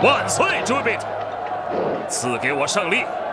万岁，诸位，赐给我胜利！